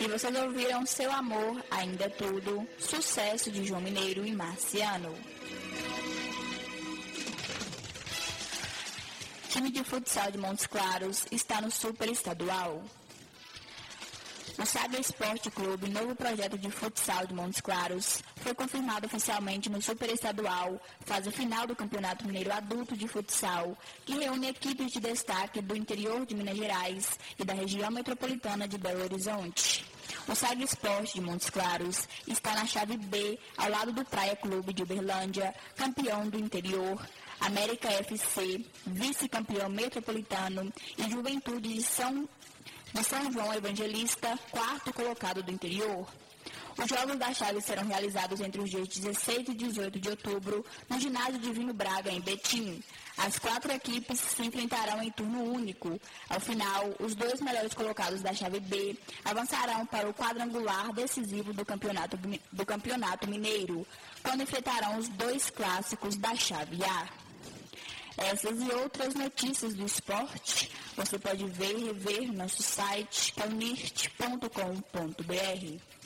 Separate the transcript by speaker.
Speaker 1: E vocês ouviram Seu Amor, Ainda é Tudo, sucesso de João Mineiro e Marciano. Time de futsal de Montes Claros está no Super Estadual. O Saga Esporte Clube, novo projeto de futsal de Montes Claros, foi confirmado oficialmente no Super Estadual, fase final do Campeonato Mineiro Adulto de Futsal, que reúne equipes de destaque do interior de Minas Gerais e da região metropolitana de Belo Horizonte. O Saga Esporte de Montes Claros está na chave B, ao lado do Praia Clube de Uberlândia, campeão do interior, América FC, vice-campeão metropolitano e Juventude de São João Evangelista, quarto colocado do interior. Os jogos da chave serão realizados entre os dias 16 e 18 de outubro no ginásio Divino Braga, em Betim. As 4 equipes se enfrentarão em turno único. Ao final, os 2 melhores colocados da chave B avançarão para o quadrangular decisivo do campeonato mineiro, quando enfrentarão os 2 clássicos da chave A. Essas e outras notícias do esporte você pode ver e rever no nosso site paunirt.com.br.